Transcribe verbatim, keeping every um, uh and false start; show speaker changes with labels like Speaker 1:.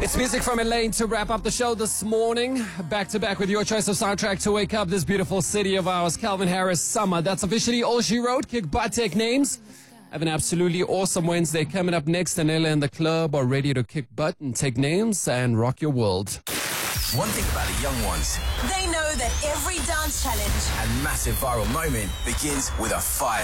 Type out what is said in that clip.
Speaker 1: It's music from Elaine to wrap up the show this morning. Back to back with your choice of soundtrack to wake up this beautiful city of ours. Calvin Harris, Summer. That's officially all she wrote. Kick butt, take names. Have an absolutely awesome Wednesday coming up next. Anela and the club are ready to kick butt and take names and rock your world.
Speaker 2: One thing about the young ones,
Speaker 3: They know that every dance challenge
Speaker 2: and massive viral moment begins with a fire.